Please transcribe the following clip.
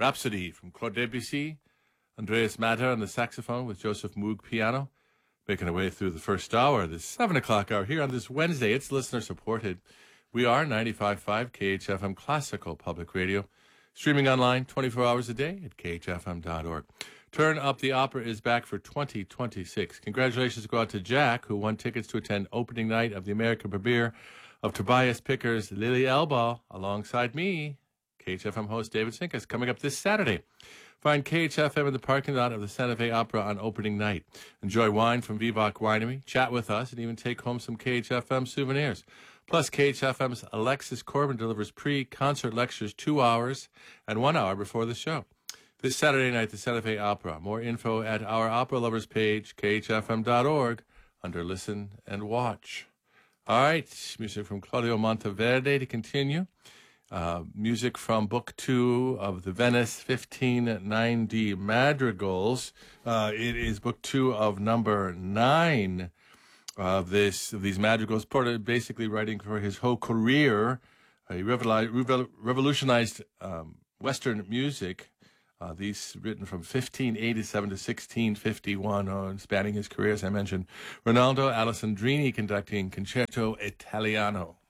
Rhapsody from Claude Debussy, Andreas Matter on the saxophone with Joseph Moog piano, making our way through the first hour, this 7 o'clock hour here on this Wednesday. It's listener-supported. We are 95.5 KHFM Classical Public Radio, streaming online 24 hours a day at khfm.org. Turn Up the Opera is back for 2026. Congratulations go out to Jack, who won tickets to attend opening night of the American premiere of Tobias Picker's Lily Elba, alongside me, KHFM host David Sinkus, coming up this Saturday. Find KHFM in the parking lot of the Santa Fe Opera on opening night. Enjoy wine from Vivac Winery, chat with us, and even take home some KHFM souvenirs. Plus, KHFM's Alexis Corbin delivers pre-concert lectures 2 hours and 1 hour before the show. This Saturday night, the Santa Fe Opera. More info at our Opera Lovers page, khfm.org, under Listen and Watch. All right, music from Claudio Monteverde to continue. Music from Book 2 of the Venice 1590 Madrigals. It is Book 2 of number 9 of these madrigals. Porter basically writing for his whole career. He revolutionized Western music. These written from 1587 to 1651, spanning his career, as I mentioned. Ronaldo Alessandrini conducting Concerto Italiano.